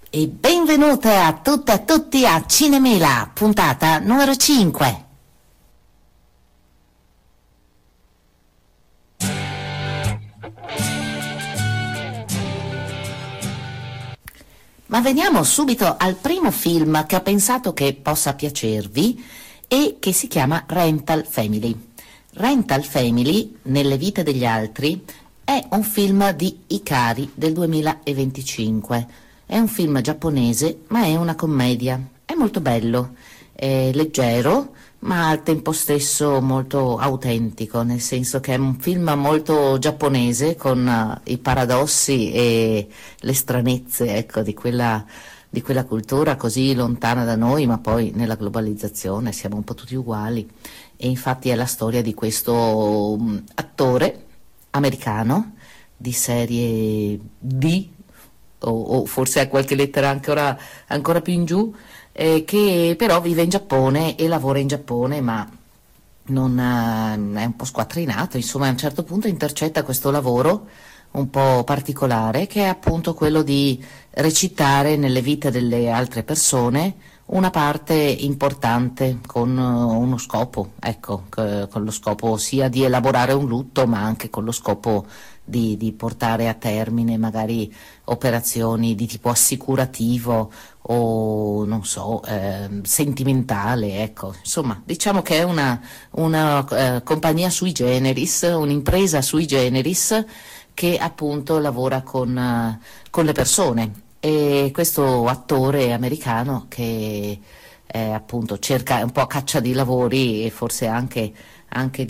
E benvenute a tutte e a tutti a Cinemela, puntata numero 5. Ma veniamo subito al primo film che ho pensato che possa piacervi e che si chiama Rental Family. Rental Family, nelle vite degli altri, è un film di Ikari del 2025. È un film giapponese, ma è una commedia. È molto bello, è leggero, ma al tempo stesso molto autentico, nel senso che è un film molto giapponese con i paradossi e le stranezze, ecco, di quella cultura così lontana da noi, ma poi nella globalizzazione siamo un po' tutti uguali. E infatti è la storia di questo attore americano di serie D, o forse ha qualche lettera ancora più in giù, che però vive in Giappone e lavora in Giappone, ma non, è un po' squattrinato, insomma a un certo punto intercetta questo lavoro un po' particolare, che è appunto quello di recitare nelle vite delle altre persone una parte importante con uno scopo, ecco, con lo scopo sia di elaborare un lutto, ma anche con lo scopo di portare a termine magari operazioni di tipo assicurativo o non so, sentimentale, ecco. Insomma, diciamo che è una compagnia sui generis, un'impresa sui generis che appunto lavora con le persone. E questo attore americano che appunto cerca un po' a caccia di lavori e forse anche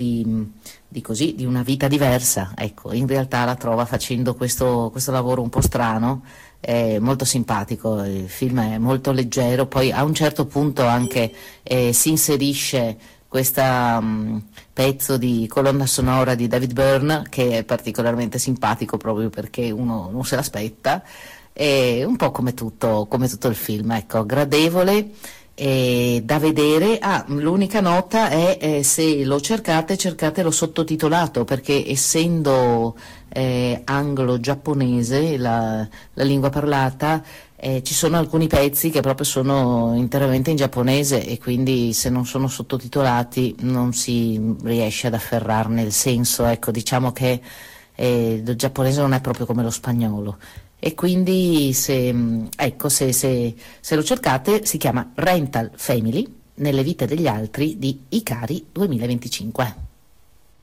di una vita diversa, ecco, in realtà la trova facendo questo lavoro un po' strano, è molto simpatico, il film è molto leggero, poi a un certo punto anche si inserisce questo pezzo di colonna sonora di David Byrne che è particolarmente simpatico proprio perché uno non se l'aspetta, è un po' come tutto il film, ecco, gradevole da vedere. L'unica nota è se lo cercatelo sottotitolato, perché essendo anglo-giapponese la lingua parlata, ci sono alcuni pezzi che proprio sono interamente in giapponese e quindi se non sono sottotitolati non si riesce ad afferrarne il senso, ecco, diciamo che il giapponese non è proprio come lo spagnolo. E quindi se lo cercate si chiama Rental Family, nelle vite degli altri di Ikari 2025.